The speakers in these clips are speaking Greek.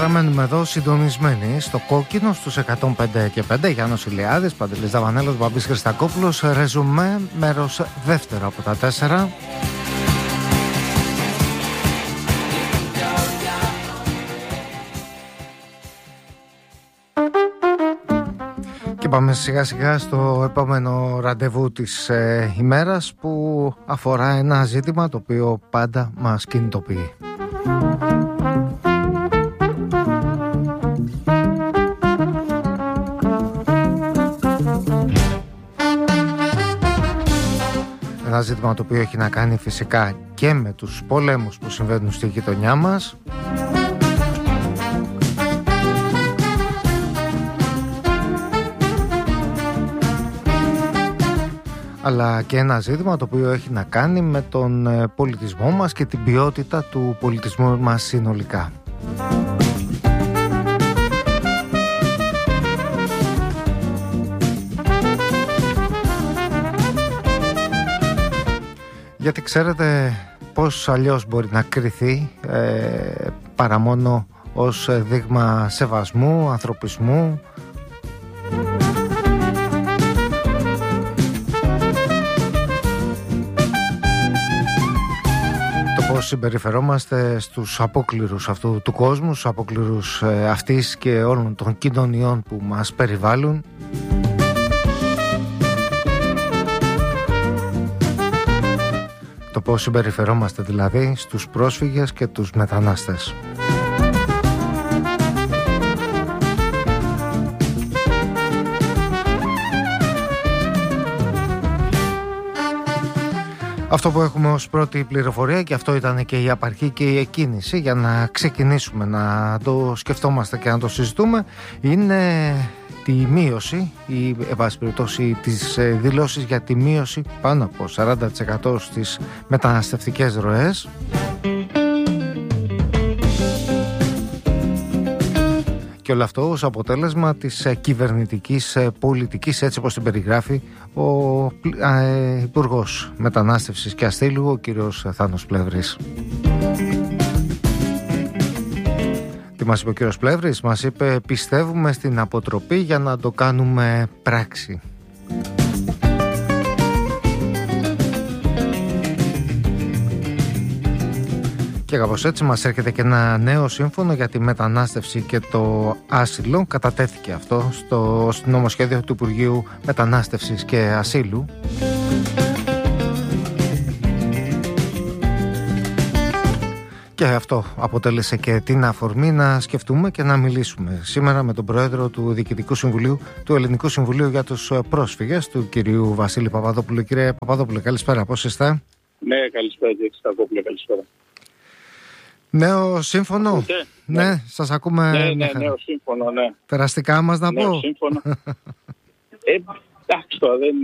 παραμένουμε εδώ συντονισμένοι στο κόκκινο στους 105 και 5. Γιάννος Ηλιάδης, Παντελής Δαβανέλος, Μπαμπής Χριστακόπουλος. Ρεζουμέ, μέρος δεύτερο από τα 4. Και πάμε σιγά σιγά στο επόμενο ραντεβού της ημέρας, που αφορά ένα ζήτημα το οποίο πάντα μας κινητοποιεί. Ένα ζήτημα το οποίο έχει να κάνει φυσικά και με τους πολέμους που συμβαίνουν στη γειτονιά μας, αλλά και ένα ζήτημα το οποίο έχει να κάνει με τον πολιτισμό μας και την ποιότητα του πολιτισμού μας συνολικά. Γιατί ξέρετε πώς αλλιώς μπορεί να κριθεί παρά μόνο ως δείγμα σεβασμού, ανθρωπισμού, πώς συμπεριφερόμαστε στους απόκληρους αυτού του κόσμου, στους απόκληρους αυτής και όλων των κοινωνιών που μας περιβάλλουν. Το πώς συμπεριφερόμαστε δηλαδή στους πρόσφυγες και τους μετανάστες. Αυτό που έχουμε ως πρώτη πληροφορία, και αυτό ήταν και η απαρχή και η εκκίνηση για να ξεκινήσουμε να το σκεφτόμαστε και να το συζητούμε, είναι τη μείωση ή εν πάση περιπτώσει τις δηλώσεις για τη μείωση πάνω από 40% στις μεταναστευτικές ροές. Και όλο αυτό ως αποτέλεσμα της κυβερνητικής πολιτικής, έτσι όπως την περιγράφει ο Υπουργός Μετανάστευσης και Ασύλου, ο κύριος Θάνος Πλεύρης. Τι μας είπε ο κύριος Πλεύρης? Μας είπε: πιστεύουμε στην αποτροπή για να το κάνουμε πράξη. Και κάπως έτσι μας έρχεται και ένα νέο σύμφωνο για τη μετανάστευση και το άσυλο. Κατατέθηκε αυτό στο νομοσχέδιο του Υπουργείου Μετανάστευσης και Ασύλου. Και αυτό αποτέλεσε και την αφορμή να σκεφτούμε και να μιλήσουμε σήμερα με τον Πρόεδρο του Διοικητικού Συμβουλίου του Ελληνικού Συμβουλίου για τους Πρόσφυγες, του κυρίου Βασίλη Παπαδόπουλου. Κύριε Παπαδόπουλε, καλησπέρα, πώς είστε? Ναι, καλησπέρα κύριε Χριστακόπουλε, καλησπέρα. Νέο σύμφωνο. Ναι, σας ακούμε. Ναι, νέο σύμφωνο, ναι. Περαστικά μας να νέο πω. Σύμφωνο. Εντάξει, τώρα δεν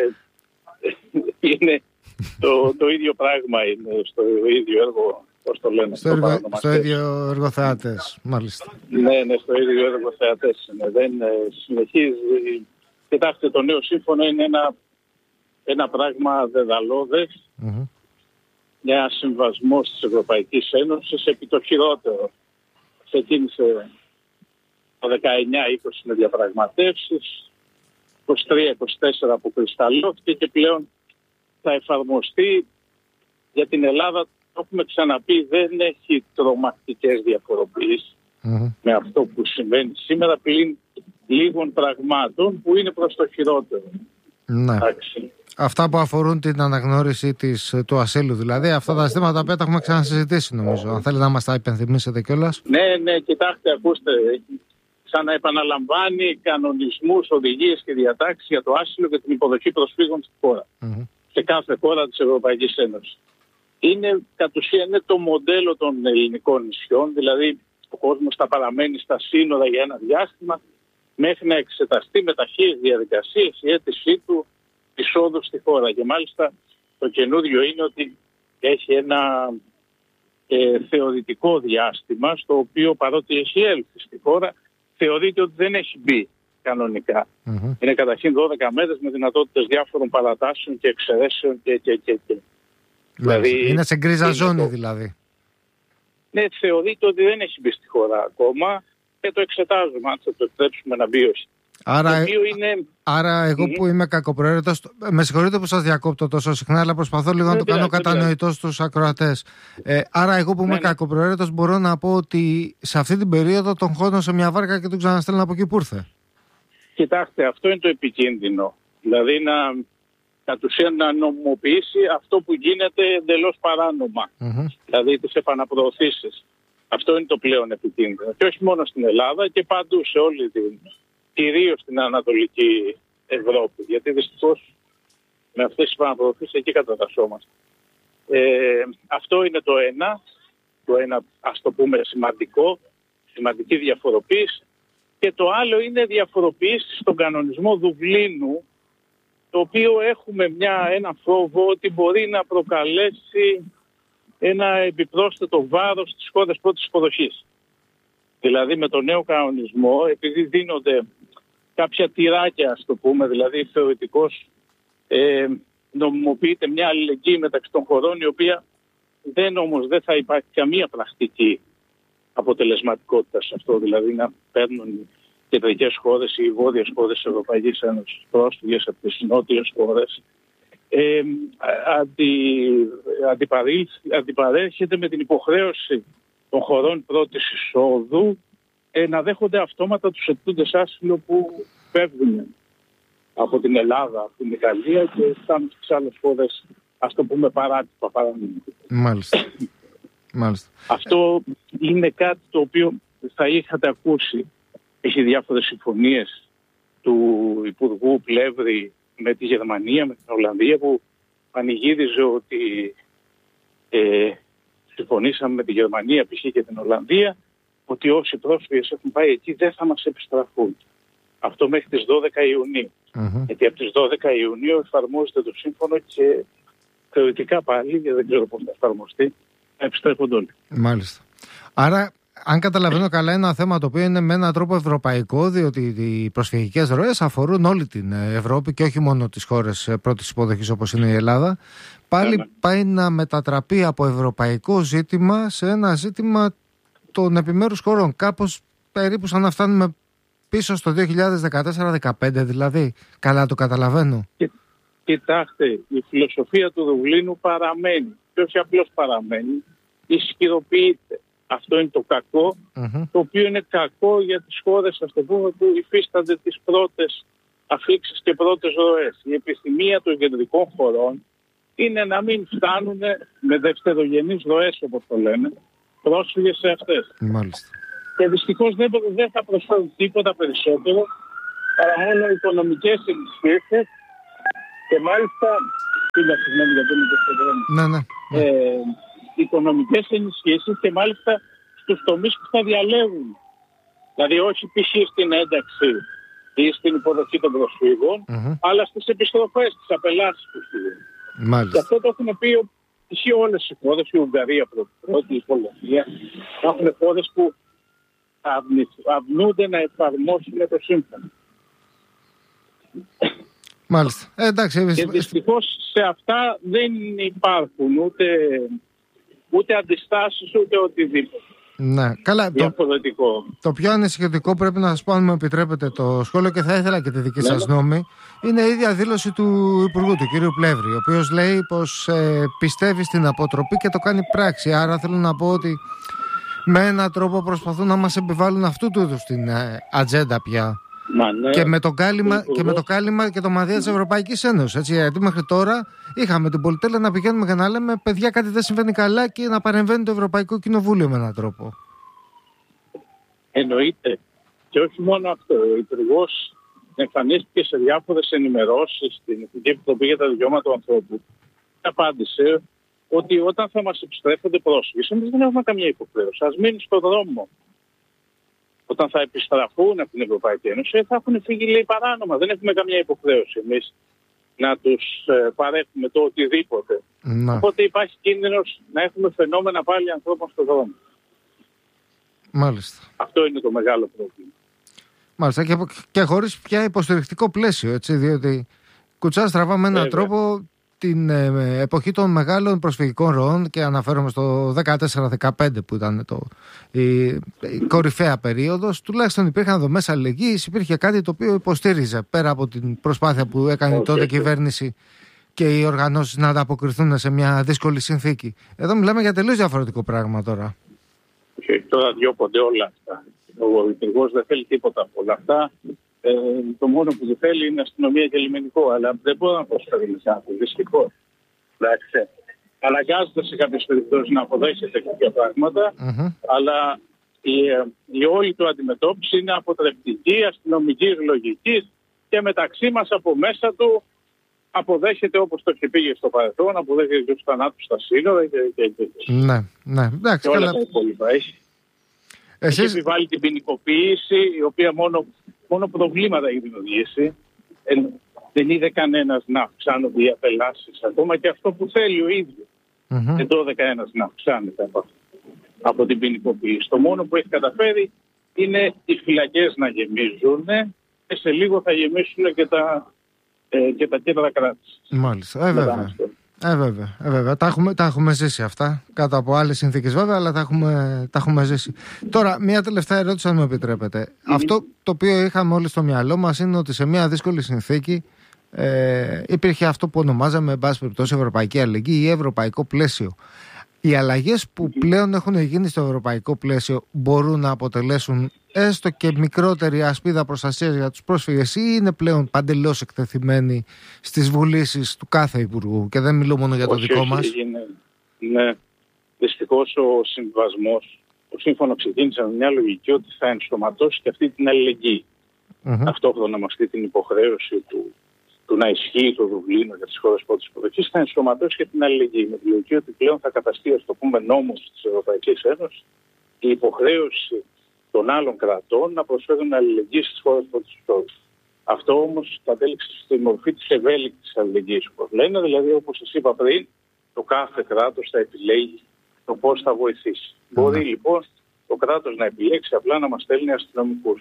είναι το ίδιο πράγμα, είναι στο ίδιο έργο, πώς το λένε. Στο ίδιο εργοθεάτες, μάλιστα. Ναι, στο ίδιο εργοθεάτες. Δεν συνεχίζει. Κοιτάξτε, το νέο σύμφωνο είναι ένα πράγμα δεδαλώδες. Μια συμβασμός της Ευρωπαϊκής Ένωσης επί το χειρότερο. Ξεκίνησε το 19-20 με διαπραγματεύσεις, 23-24 που κρυσταλλώθηκε και πλέον θα εφαρμοστεί. Για την Ελλάδα, το έχουμε ξαναπεί, δεν έχει τρομακτικές διαφοροποιήσεις με αυτό που συμβαίνει σήμερα, πλην λίγων πραγμάτων που είναι προς το χειρότερο. Ναι. Εντάξει. Αυτά που αφορούν την αναγνώριση του ασύλου, δηλαδή, αυτά τα ζητήματα που τα έχουμε ξανασυζητήσει, νομίζω. Αν θέλετε να μας τα υπενθυμίσετε κιόλας. Ναι, κοιτάξτε, ακούστε. Ξαναεπαναλαμβάνει κανονισμούς, οδηγίες και διατάξεις για το άσυλο και την υποδοχή προσφύγων στη χώρα. Σε κάθε χώρα της Ευρωπαϊκής Ένωσης. Κατ' ουσία είναι το μοντέλο των ελληνικών νησιών, δηλαδή ο κόσμος θα παραμένει στα σύνορα για ένα διάστημα μέχρι να εξεταστεί με ταχείες διαδικασίες η αίτησή του εισόδου στη χώρα. Και μάλιστα το καινούριο είναι ότι έχει ένα θεωρητικό διάστημα, στο οποίο παρότι έχει έλθει στη χώρα, θεωρείται ότι δεν έχει μπει κανονικά. Είναι καταρχήν 12 μέρες με δυνατότητες διάφορων παρατάσεων και εξαιρέσεων και. Δηλαδή, είναι σε γκρίζα ζώνη δηλαδή. ναι, θεωρείται ότι δεν έχει μπει στη χώρα ακόμα και το εξετάζουμε αν θα το επιτρέψουμε να μπει όχι. Άρα εγώ που είμαι κακοπροαίρετος, με συγχωρείτε που σας διακόπτω τόσο συχνά, αλλά προσπαθώ λίγο να το κάνω κατανοητό στους ακροατές. Άρα εγώ που είμαι κακοπροαίρετος μπορώ να πω ότι σε αυτή την περίοδο τον χώνω σε μια βάρκα και τον ξαναστέλνω από εκεί που ήρθε. Κοιτάξτε, αυτό είναι το επικίνδυνο. Δηλαδή κατ' ουσίαν να νομιμοποιήσει αυτό που γίνεται εντελώς παράνομα. Δηλαδή τις επαναπροωθήσεις. Αυτό είναι το πλέον επικίνδυνο. Και όχι μόνο στην Ελλάδα και παντού σε όλη κυρίως στην Ανατολική Ευρώπη. Γιατί δυστυχώς με αυτές τις επαναπροωθήσεις εκεί κατατασσόμαστε. Αυτό είναι το ένα ας το πούμε σημαντική διαφοροποίηση. Και το άλλο είναι διαφοροποίηση στον κανονισμό Δουβλίνου, το οποίο έχουμε ένα φόβο ότι μπορεί να προκαλέσει ένα επιπρόσθετο βάρος στις χώρες πρώτης υποδοχής. Δηλαδή με τον νέο κανονισμό, επειδή δίνονται κάποια τυράκια, ας το πούμε, δηλαδή θεωρητικώς νομιμοποιείται μια αλληλεγγύη μεταξύ των χωρών, η οποία όμως δεν θα υπάρχει καμία πρακτική αποτελεσματικότητα σε αυτό, δηλαδή να παίρνουν οι κεντρικές χώρες ή οι βόρειες χώρες της Ευρωπαϊκής Ένωσης πρόσφυγες από τις νότιες χώρες. Αντιπαρέρχεται με την υποχρέωση των χωρών πρώτης εισόδου να δέχονται αυτόματα τους ετούντες άσυλο που φεύγουν από την Ελλάδα, από την Ιταλία και φτάνουν στις άλλες χώρες, ας το πούμε, παράτυπα. Μάλιστα. Αυτό είναι κάτι το οποίο θα είχατε ακούσει. Έχει διάφορες συμφωνίες του Υπουργού Πλεύρη με τη Γερμανία, με την Ολλανδία, που πανηγύριζε ότι συμφωνήσαμε με τη Γερμανία, π.χ. και την Ολλανδία, ότι όσοι πρόσφυγες έχουν πάει εκεί δεν θα μας επιστραφούν. Αυτό μέχρι τις 12 Ιουνίου. Γιατί από τις 12 Ιουνίου εφαρμόζεται το σύμφωνο και θεωρητικά πάλι, δεν ξέρω πώς θα εφαρμοστεί, θα επιστρέφονται όλοι. Μάλιστα. Άρα, αν καταλαβαίνω καλά, είναι ένα θέμα το οποίο είναι με έναν τρόπο ευρωπαϊκό, διότι οι προσφυγικές ροές αφορούν όλη την Ευρώπη και όχι μόνο τις χώρες πρώτης υποδοχής όπως είναι η Ελλάδα. Πάλι πάει να μετατραπεί από ευρωπαϊκό ζήτημα σε ένα ζήτημα των επιμέρους χωρών. Κάπως περίπου σαν να φτάνουμε πίσω στο 2014-2015, δηλαδή. Καλά το καταλαβαίνω. Κοιτάξτε, η φιλοσοφία του Δουβλίνου παραμένει. Και όχι απλώς παραμένει, ισχυροποιείται. Αυτό είναι το κακό, το οποίο είναι κακό για τις χώρες, ας το πούμε, που υφίστανται τις πρώτες αφήξεις και πρώτες ροές. Η επιθυμία των κεντρικών χωρών είναι να μην φτάνουν με δευτερογενείς ροές, όπως το λένε, πρόσφυγες σε αυτές. Μάλιστα. Και δυστυχώς δεν θα προσφέρουν τίποτα περισσότερο παρά μόνο οικονομικές ενισχύσεις και μάλιστα. Συγγνώμη γιατί είναι και στο δρόμο. Ναι. Οικονομικές ενισχύσεις και μάλιστα στους τομείς που θα διαλέγουν. Δηλαδή όχι π.χ. στην ένταξη ή στην υποδοχή των προσφύγων, αλλά στις επιστροφές, στις απελάσεις του προσφύγων. Και αυτό το έχουν πει π.χ. όλες οι χώρες, η Ουγγαρία πρώτη, η Πολωνία, έχουν χώρες που αρνούνται να εφαρμόσουν το σύμφωνο. Μάλιστα. Εντάξει. Και δυστυχώς σε αυτά δεν υπάρχουν ούτε αντιστάσεις ούτε οτιδήποτε. Ναι, καλά. Το πιο ανησυχητικό, πρέπει να σας πω, αν μου επιτρέπετε το σχόλιο και θα ήθελα και τη δική σας γνώμη, είναι η ίδια δήλωση του Υπουργού, του κ. Πλεύρη, ο οποίος λέει πως πιστεύει στην αποτροπή και το κάνει πράξη. Άρα θέλω να πω ότι με έναν τρόπο προσπαθούν να μας επιβάλλουν αυτού του είδους την ατζέντα πια. Ναι. Και με το κάλυμα και το μανδύα της Ευρωπαϊκής Ένωσης. Έτσι, γιατί μέχρι τώρα είχαμε την πολυτέλεια να πηγαίνουμε και να λέμε παιδιά κάτι δεν συμβαίνει καλά και να παρεμβαίνει το Ευρωπαϊκό Κοινοβούλιο με έναν τρόπο. Εννοείται. Και όχι μόνο αυτό. Ο Υπουργός εμφανίστηκε σε διάφορες ενημερώσεις στην Εθνική Επιτροπή για τα Δικαιώματα του Ανθρώπου. Απάντησε ότι όταν θα μας επιστρέφονται πρόσφυγες, εμείς δεν έχουμε καμία υποχρέωση. Ας μείνουν στον δρόμο. Όταν θα επιστραφούν από την Ευρωπαϊκή Ένωση, θα έχουν φύγει, λέει, παράνομα. Δεν έχουμε καμία υποχρέωση εμείς να τους παρέχουμε το οτιδήποτε. Οπότε υπάρχει κίνδυνος να έχουμε φαινόμενα πάλι ανθρώπων στον δρόμο. Μάλιστα. Αυτό είναι το μεγάλο πρόβλημα. Μάλιστα. Και χωρίς πια υποστηρικτικό πλαίσιο, έτσι, διότι κουτσά στραβά με έναν τρόπο την εποχή των μεγάλων προσφυγικών ροών, και αναφέρομαι στο 14-15 που ήταν η κορυφαία περίοδος, τουλάχιστον υπήρχαν δομές αλληλεγγύης, υπήρχε κάτι το οποίο υποστήριζε πέρα από την προσπάθεια που έκανε τότε η κυβέρνηση και οι οργανώσεις να ανταποκριθούν σε μια δύσκολη συνθήκη. Εδώ μιλάμε για τελείως διαφορετικό πράγμα τώρα. Τώρα διώκονται όλα αυτά. Ο υπουργός δεν θέλει τίποτα από όλα αυτά. Το μόνο που δεν θέλει είναι αστυνομία και λιμενικό, αλλά δεν μπορεί να προσφέρει κάτι. Δυστυχώς. Αναγκάζεται σε κάποιες περιπτώσεις να αποδέχεται κάποια πράγματα, αλλά η όλη του αντιμετώπιση είναι αποτρεπτική, αστυνομική, λογική, και μεταξύ μας από μέσα του αποδέχεται, όπως το είχε πήγε στο παρελθόν, αποδέχεται τους θανάτους στα σύνορα Ναι. Εντάξει, και όλα τα υπόλοιπα. Έχει επιβάλει την ποινικοποίηση, η οποία μόνο προβλήματα έχει δημιουργήσει. Δεν είδε κανένας να αυξάνονται οι απελάσεις, ακόμα και αυτό που θέλει ο ίδιος. Δεν το είδε κανένας να αυξάνεται από την ποινικοποίηση. Το μόνο που έχει καταφέρει είναι οι φυλακές να γεμίζουν, και σε λίγο θα γεμίσουν και τα κέντρα κράτησης. Μάλιστα, βέβαια. Τα έχουμε ζήσει αυτά, κάτω από άλλες συνθήκες βέβαια, αλλά τα έχουμε ζήσει. Τώρα, μια τελευταία ερώτηση, αν μου επιτρέπετε. Αυτό το οποίο είχαμε όλοι στο μυαλό μας είναι ότι σε μια δύσκολη συνθήκη υπήρχε αυτό που ονομάζαμε, εν πάση περιπτώσει, ευρωπαϊκή αλληλεγγύη ή ευρωπαϊκό πλαίσιο. Οι αλλαγές που πλέον έχουν γίνει στο ευρωπαϊκό πλαίσιο μπορούν να αποτελέσουν έστω και μικρότερη ασπίδα προστασίας για τους πρόσφυγες, ή είναι πλέον παντελώς εκτεθειμένοι στις βουλήσεις του κάθε υπουργού, και δεν μιλώ μόνο για το δικό μας? Ναι. Δυστυχώς ο συμβιβασμός, το σύμφωνο ξεκίνησε με μια λογική ότι θα ενσωματώσει και αυτή την αλληλεγγύη. Ταυτόχρονα με αυτή την υποχρέωση του να ισχύει το Δουβλίνο για τις χώρες πρώτης υποδοχής, θα ενσωματώσει και την αλληλεγγύη. Με τη λογική ότι πλέον θα καταστεί, ας το πούμε, νόμος της Ευρωπαϊκής Ένωσης η υποχρέωση των άλλων κρατών να προσφέρουν αλληλεγγύη στις χώρες πρώτης υποδοχής. Αυτό όμως κατέληξε στη μορφή της ευέλικτης αλληλεγγύης, όπως λένε, δηλαδή, όπως σας είπα πριν, το κάθε κράτος θα επιλέγει το πώς θα βοηθήσει. Μπορεί λοιπόν το κράτος να επιλέξει απλά να μας στέλνει αστυνομικούς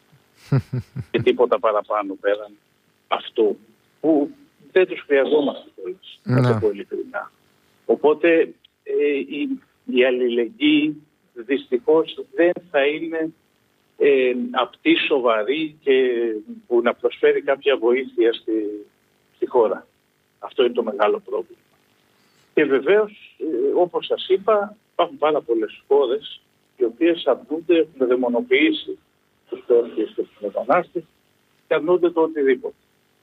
και τίποτα παραπάνω πέραν αυτού, που δεν τους χρειαζόμαστε όλες, να το πω ειλικρινά. Οπότε η αλληλεγγύη δυστυχώς δεν θα είναι απτή, σοβαρή και που να προσφέρει κάποια βοήθεια στη χώρα. Αυτό είναι το μεγάλο πρόβλημα. Και βεβαίως, όπως σας είπα, υπάρχουν πάρα πολλές χώρες οι οποίες αρνούνται, έχουν δαιμονοποιήσει τους πρόσφυγες και τους μετανάστες και αρνούνται το οτιδήποτε.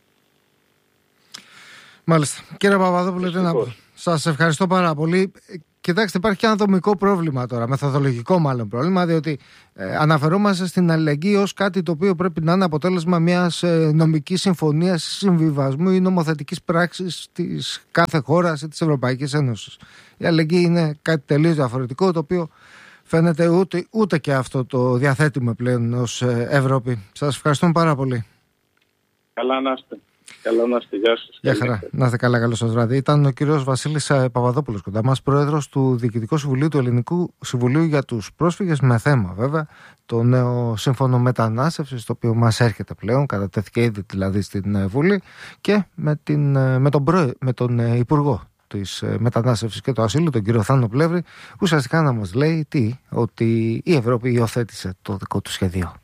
Μάλιστα. Κύριε Παπαδόπουλε, σας ευχαριστώ πάρα πολύ. Κοιτάξτε, υπάρχει και ένα δομικό πρόβλημα τώρα, μεθοδολογικό μάλλον πρόβλημα, διότι αναφερόμαστε στην αλληλεγγύη ως κάτι το οποίο πρέπει να είναι αποτέλεσμα μιας νομικής συμφωνίας, συμβιβασμού ή νομοθετικής πράξης της κάθε χώρας ή της Ευρωπαϊκής Ένωσης. Η αλληλεγγύη είναι κάτι τελείως διαφορετικό, το οποίο φαίνεται ούτε και αυτό το διαθέτουμε πλέον ως Ευρώπη. Σας ευχαριστούμε πάρα πολύ. Καλά να είστε. Καλό να είστε, γεια σας. Γεια χαρά. Να είστε καλά, καλό σας βράδυ. Ήταν ο κύριος Βασίλης Παπαδόπουλος κοντά μας, πρόεδρος του Διοικητικού Συμβουλίου του Ελληνικού Συμβουλίου για τους Πρόσφυγες, με θέμα βέβαια το νέο σύμφωνο μετανάστευσης, το οποίο μας έρχεται πλέον, κατατέθηκε ήδη δηλαδή στην Βουλή, και με τον Υπουργό της Μετανάστευσης και του Ασύλου, τον κύριο Θάνο Πλεύρη, ουσιαστικά να μας λέει ότι η Ευρώπη υιοθέτησε το δικό του σχέδιο.